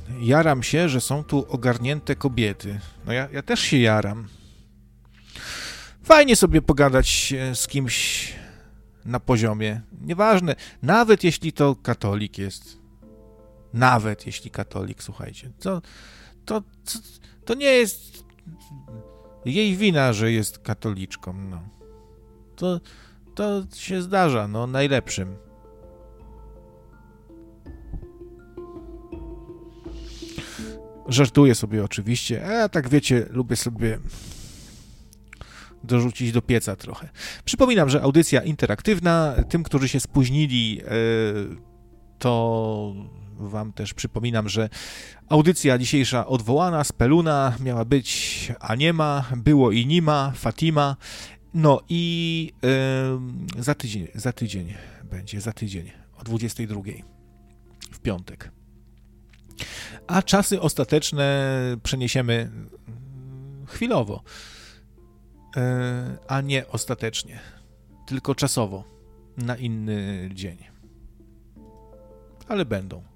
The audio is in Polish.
jaram się, że są tu ogarnięte kobiety. No ja też się jaram. Fajnie sobie pogadać z kimś na poziomie. Nieważne, nawet jeśli to katolik jest. Nawet jeśli katolik, słuchajcie. To nie jest jej wina, że jest katoliczką. No. To się zdarza, no, najlepszym. Żartuję sobie oczywiście, a tak wiecie, lubię sobie dorzucić do pieca trochę. Przypominam, że audycja interaktywna, tym, którzy się spóźnili, to wam też przypominam, że audycja dzisiejsza odwołana z Peluna miała być, a nie ma, było i nie ma, Fatima, no i za tydzień będzie, o 22 w piątek. A czasy ostateczne przeniesiemy chwilowo, a nie ostatecznie, tylko czasowo, na inny dzień. Ale będą.